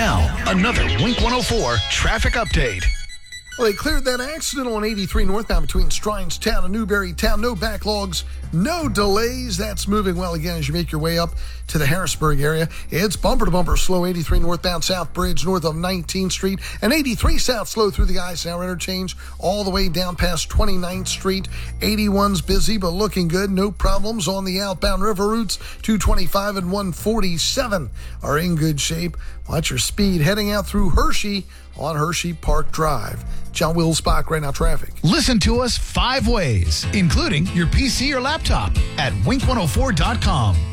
Now, another Wink 104 traffic update. Well, they cleared that accident on 83 northbound between Strinestown and Newberrytown. No backlogs, no delays. That's moving well again as you make your way up to the Harrisburg area. It's bumper to bumper slow 83 northbound South Bridge north of 19th Street and 83 south slow through the Eisenhower interchange all the way down past 29th Street. 81's busy but looking good. No problems on the outbound river routes. 225 and 147 are in good shape. Watch your speed heading out through Hershey on Hershey Park Drive. John Wills-Bach, Right Now Traffic. Listen to us 5 ways, including your PC or laptop at wink104.com.